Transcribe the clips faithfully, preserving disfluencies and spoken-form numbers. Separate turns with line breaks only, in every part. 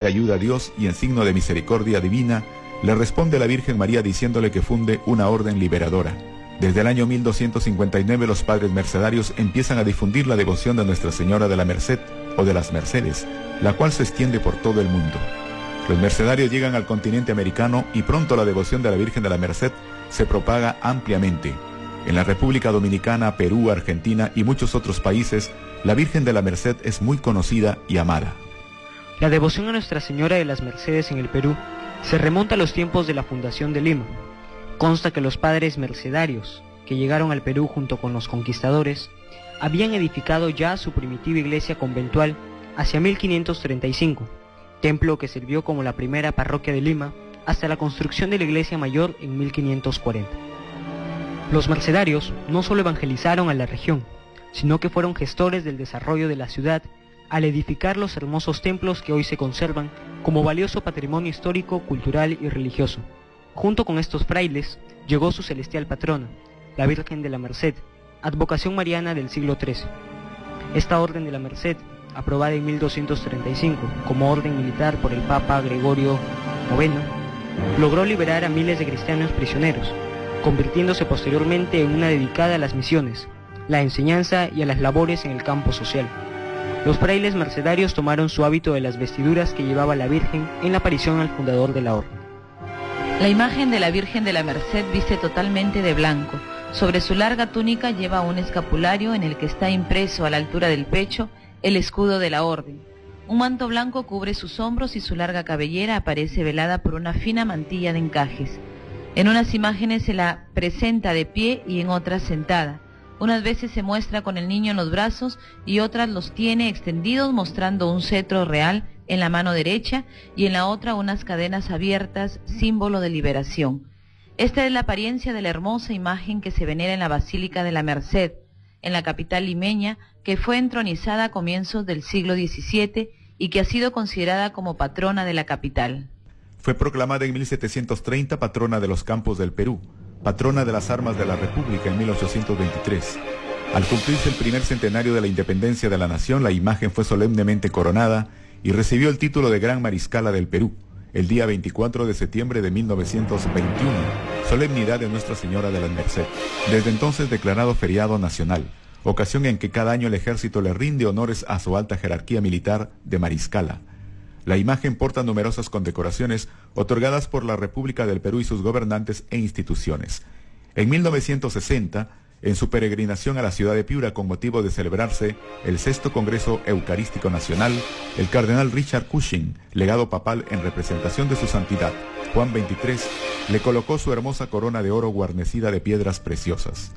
ayuda a Dios y en signo de misericordia divina, le responde la Virgen María diciéndole que funde una orden liberadora. Desde el año mil doscientos cincuenta y nueve los padres mercedarios empiezan a difundir la devoción de Nuestra Señora de la Merced o de las Mercedes, la cual se extiende por todo el mundo. Los mercedarios llegan al continente americano y pronto la devoción de la Virgen de la Merced se propaga ampliamente. En la República Dominicana, Perú, Argentina y muchos otros países, la Virgen de la Merced es muy conocida y amada.
La devoción a Nuestra Señora de las Mercedes en el Perú se remonta a los tiempos de la fundación de Lima. Consta que los padres mercedarios, que llegaron al Perú junto con los conquistadores, habían edificado ya su primitiva iglesia conventual hacia mil quinientos treinta y cinco, templo que sirvió como la primera parroquia de Lima hasta la construcción de la iglesia mayor en mil quinientos cuarenta. Los mercedarios no solo evangelizaron a la región, sino que fueron gestores del desarrollo de la ciudad al edificar los hermosos templos que hoy se conservan como valioso patrimonio histórico, cultural y religioso. Junto con estos frailes llegó su celestial patrona, la Virgen de la Merced, advocación mariana del siglo trece. Esta Orden de la Merced, aprobada en mil doscientos treinta y cinco como orden militar por el Papa Gregorio noveno, logró liberar a miles de cristianos prisioneros, convirtiéndose posteriormente en una dedicada a las misiones, la enseñanza y a las labores en el campo social. Los frailes mercedarios tomaron su hábito de las vestiduras que llevaba la Virgen en la aparición al fundador de la orden.
La imagen de la Virgen de la Merced viste totalmente de blanco. Sobre su larga túnica lleva un escapulario en el que está impreso a la altura del pecho el escudo de la orden. Un manto blanco cubre sus hombros y su larga cabellera aparece velada por una fina mantilla de encajes. En unas imágenes se la presenta de pie y en otras sentada. Unas veces se muestra con el niño en los brazos y otras los tiene extendidos mostrando un cetro real en la mano derecha y en la otra unas cadenas abiertas, símbolo de liberación. Esta es la apariencia de la hermosa imagen que se venera en la Basílica de la Merced, en la capital limeña, que fue entronizada a comienzos del siglo diecisiete y que ha sido considerada como patrona de la capital.
Fue proclamada en mil setecientos treinta patrona de los campos del Perú, patrona de las armas de la República en mil ochocientos veintitrés. Al cumplirse el primer centenario de la independencia de la nación, la imagen fue solemnemente coronada y recibió el título de Gran Mariscala del Perú, el día veinticuatro de septiembre de mil novecientos veintiuno, solemnidad de Nuestra Señora de la Merced, desde entonces declarado feriado nacional, ocasión en que cada año el ejército le rinde honores a su alta jerarquía militar de mariscala. La imagen porta numerosas condecoraciones otorgadas por la República del Perú y sus gobernantes e instituciones. En mil novecientos sesenta, en su peregrinación a la ciudad de Piura con motivo de celebrarse el sexto Congreso Eucarístico Nacional, el cardenal Richard Cushing, legado papal en representación de su santidad, Juan veintitrés, le colocó su hermosa corona de oro guarnecida de piedras preciosas.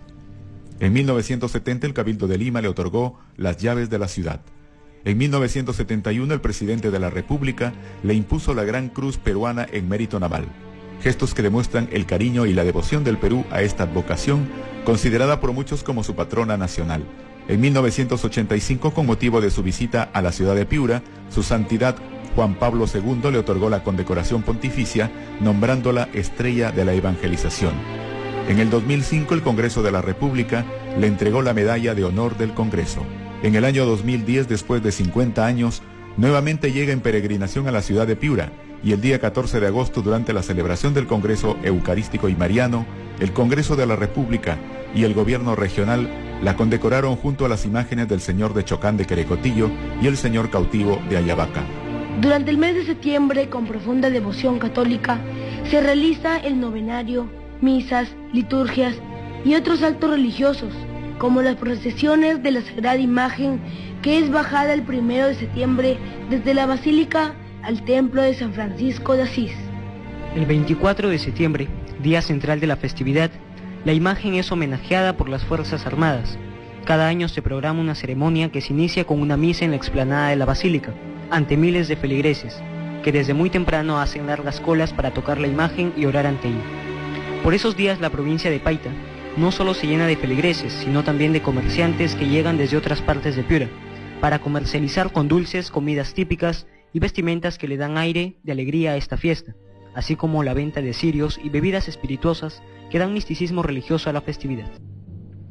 En mil novecientos setenta, el Cabildo de Lima le otorgó las llaves de la ciudad. En mil novecientos setenta y uno, el presidente de la República le impuso la Gran Cruz Peruana en mérito naval. Gestos que demuestran el cariño y la devoción del Perú a esta advocación, considerada por muchos como su patrona nacional. En mil novecientos ochenta y cinco, con motivo de su visita a la ciudad de Piura, su santidad Juan Pablo segundo le otorgó la condecoración pontificia, nombrándola Estrella de la Evangelización. En el dos mil cinco, el Congreso de la República le entregó la Medalla de Honor del Congreso. En el año dos mil diez, después de cincuenta años, nuevamente llega en peregrinación a la ciudad de Piura, y el día catorce de agosto, durante la celebración del Congreso Eucarístico y Mariano, el Congreso de la República y el Gobierno Regional la condecoraron junto a las imágenes del Señor de Chocán de Querecotillo y el Señor Cautivo de Ayabaca.
Durante el mes de septiembre, con profunda devoción católica, se realiza el novenario, misas, liturgias y otros actos religiosos, como las procesiones de la Sagrada Imagen, que es bajada el primero de septiembre desde la Basílica al Templo de San Francisco de Asís.
El veinticuatro de septiembre, día central de la festividad, la imagen es homenajeada por las Fuerzas Armadas. Cada año se programa una ceremonia que se inicia con una misa en la explanada de la Basílica, ante miles de feligreses, que desde muy temprano hacen largas colas para tocar la imagen y orar ante ella. Por esos días la provincia de Paita no solo se llena de feligreses, sino también de comerciantes que llegan desde otras partes de Piura, para comercializar con dulces, comidas típicas y vestimentas que le dan aire de alegría a esta fiesta, así como la venta de cirios y bebidas espirituosas que dan misticismo religioso a la festividad.